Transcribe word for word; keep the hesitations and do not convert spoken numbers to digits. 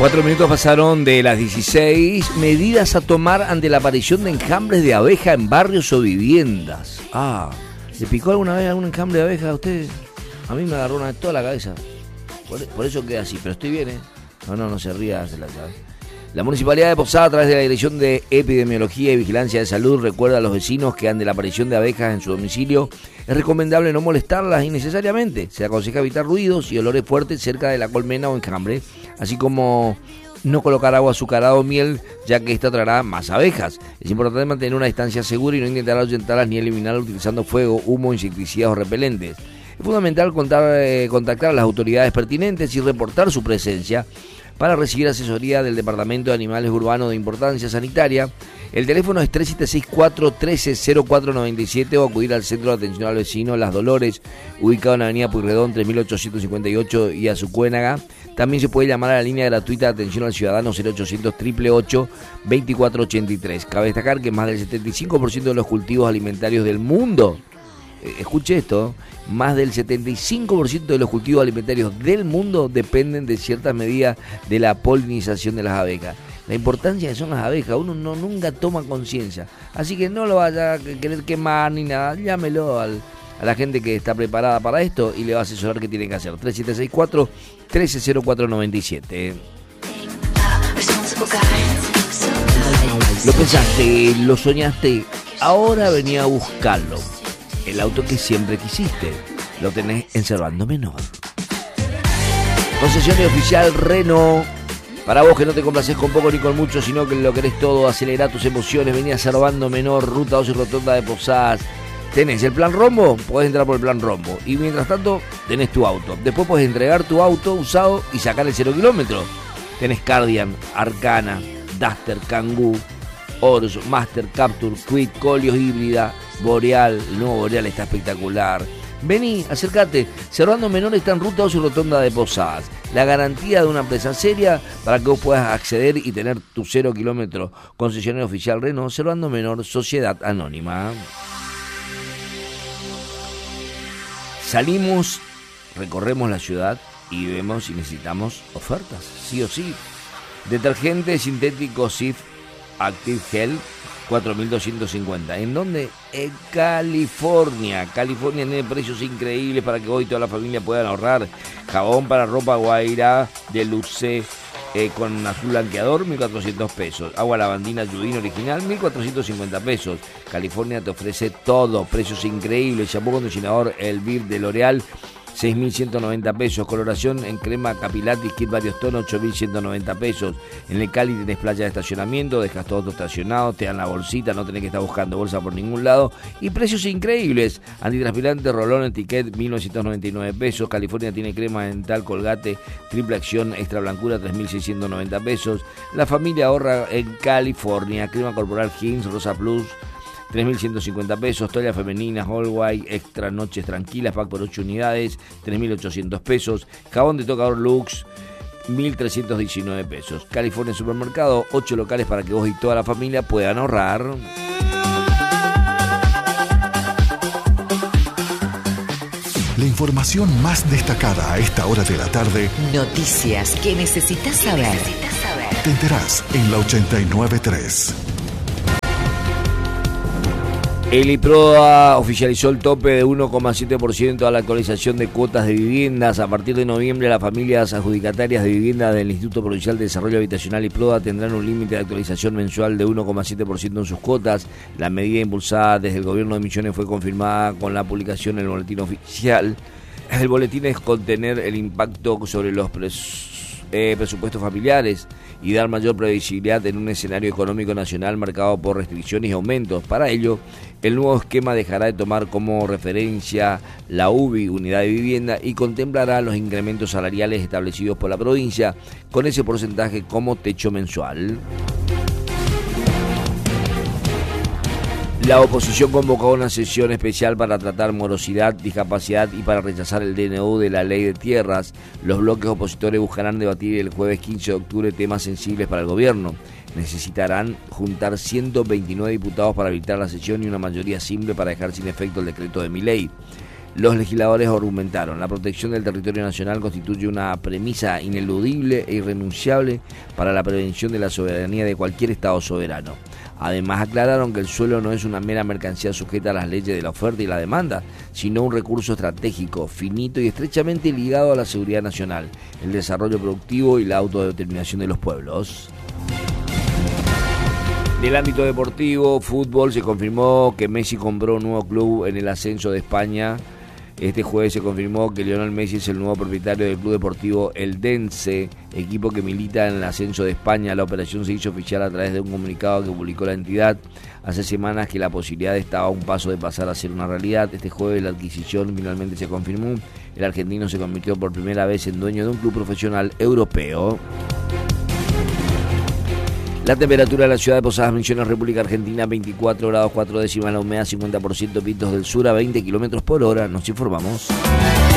Cuatro minutos pasaron de las dieciséis. Medidas a tomar ante la aparición de enjambres de abeja en barrios o viviendas. Ah, ¿le picó alguna vez algún enjambre de abeja a usted? A mí me agarró una de toda la cabeza. Por, por eso queda así, pero estoy bien, ¿eh? No, no, no se ría, se la llave. La Municipalidad de Posada, a través de la Dirección de Epidemiología y Vigilancia de Salud, recuerda a los vecinos que ante la aparición de abejas en su domicilio es recomendable no molestarlas innecesariamente. Se aconseja evitar ruidos y olores fuertes cerca de la colmena o enjambre, así como no colocar agua azucarada o miel, ya que esta traerá más abejas. Es importante mantener una distancia segura y no intentar ahuyentarlas ni eliminarlas utilizando fuego, humo, insecticidas o repelentes. Es fundamental contar, eh, contactar a las autoridades pertinentes y reportar su presencia para recibir asesoría del Departamento de Animales Urbanos de Importancia Sanitaria. El teléfono es tres siete seis cuatro, uno tres cero cuatro nueve siete o acudir al Centro de Atención al Vecino Las Dolores, ubicado en la avenida Pueyrredón tres mil ochocientos cincuenta y ocho y Azucuénaga. También se puede llamar a la línea gratuita de atención al ciudadano cero ochocientos, ocho ocho ocho, veinticuatro ochenta y tres. Cabe destacar que más del setenta y cinco por ciento de los cultivos alimentarios del mundo, eh, escuche esto, más del setenta y cinco por ciento de los cultivos alimentarios del mundo dependen de ciertas medidas de la polinización de las abejas. La importancia que son las abejas, uno no, nunca toma conciencia. Así que no lo vaya a querer quemar ni nada, llámelo al, a la gente que está preparada para esto y le va a asesorar qué tiene que hacer. tres siete seis cuatro, uno tres cero cuatro nueve siete. Lo pensaste, lo soñaste, ahora venía a buscarlo. El auto que siempre quisiste, lo tenés en Servando Menor. Concesionario oficial Renault. Para vos que no te complaces con poco ni con mucho, sino que lo querés todo, acelera tus emociones, vení a Servando Menor, Ruta dos y Rotonda de Posadas. Tenés el plan Rombo, podés entrar por el plan Rombo. Y mientras tanto, tenés tu auto. Después podés entregar tu auto usado y sacar el cero kilómetro. Tenés Cardian, Arcana, Duster, Kangoo, Ors, Master, Capture, Quid, Colios híbrida, Boreal. El nuevo Boreal está espectacular. Vení, acércate. Servando Menor está en Ruta dos y Rotonda de Posadas. La garantía de una empresa seria para que vos puedas acceder y tener tu cero kilómetro. Concesionario oficial Renault, Servando Menor, Sociedad Anónima. Salimos, recorremos la ciudad y vemos si necesitamos ofertas, sí o sí. Detergente sintético Cif Active Gel, cuatro mil doscientos cincuenta. ¿En dónde? En California. California tiene precios increíbles para que hoy toda la familia puedan ahorrar. Jabón para ropa Guaira Deluxe eh, con azul blanqueador, mil cuatrocientos pesos. Agua lavandina Judín original, mil cuatrocientos cincuenta pesos. California te ofrece todo, precios increíbles. Shampoo acondicionador El Viv de L'Oreal, seis mil ciento noventa pesos. Coloración en crema Capilatis Kit varios tonos, ocho mil ciento noventa pesos. En el Cali tenés playa de estacionamiento, dejas todo estacionado, te dan la bolsita, no tenés que estar buscando bolsa por ningún lado. Y precios increíbles. Antitranspirante Rolón Etiquette, mil novecientos noventa y nueve pesos. California tiene crema dental Colgate triple acción extra blancura, tres mil seiscientos noventa pesos. La familia ahorra en California. Crema corporal Hins Rosa Plus, tres mil ciento cincuenta pesos. Toallas femeninas Hallway Extra Noches Tranquilas, pack por ocho unidades, tres mil ochocientos pesos. Jabón de tocador Lux, mil trescientos diecinueve pesos. California Supermercado, ocho locales para que vos y toda la familia puedan ahorrar. La información más destacada a esta hora de la tarde. Noticias que necesitas saber. Necesitas saber. Te enterás en la ochenta y nueve punto tres. El IPROA oficializó el tope de uno coma siete por ciento a la actualización de cuotas de viviendas. A partir de noviembre, las familias adjudicatarias de viviendas del Instituto Provincial de Desarrollo Habitacional IPROA tendrán un límite de actualización mensual de uno coma siete por ciento en sus cuotas. La medida impulsada desde el gobierno de Misiones fue confirmada con la publicación en el boletín oficial. El boletín es contener el impacto sobre los pres, eh, presupuestos familiares y dar mayor previsibilidad en un escenario económico nacional marcado por restricciones y aumentos. Para ello, el nuevo esquema dejará de tomar como referencia la U B I, Unidad de Vivienda, y contemplará los incrementos salariales establecidos por la provincia con ese porcentaje como techo mensual. La oposición convocó una sesión especial para tratar morosidad, discapacidad y para rechazar el D N U de la ley de tierras. Los bloques opositores buscarán debatir el jueves quince de octubre temas sensibles para el gobierno. Necesitarán juntar ciento veintinueve diputados para habilitar la sesión y una mayoría simple para dejar sin efecto el decreto de Milei. Los legisladores argumentaron: la protección del territorio nacional constituye una premisa ineludible e irrenunciable para la prevención de la soberanía de cualquier Estado soberano. Además, aclararon que el suelo no es una mera mercancía sujeta a las leyes de la oferta y la demanda, sino un recurso estratégico, finito y estrechamente ligado a la seguridad nacional, el desarrollo productivo y la autodeterminación de los pueblos. Del ámbito deportivo, fútbol, se confirmó que Messi compró un nuevo club en el ascenso de España. Este jueves se confirmó que Lionel Messi es el nuevo propietario del club deportivo Eldense, equipo que milita en el ascenso de España. La operación se hizo oficial a través de un comunicado que publicó la entidad. Hace semanas que la posibilidad estaba a un paso de pasar a ser una realidad. Este jueves la adquisición finalmente se confirmó. El argentino se convirtió por primera vez en dueño de un club profesional europeo. La temperatura de la ciudad de Posadas Misiones, República Argentina, veinticuatro grados cuatro décimas, la humedad cincuenta por ciento, vientos del sur a veinte kilómetros por hora. Nos informamos.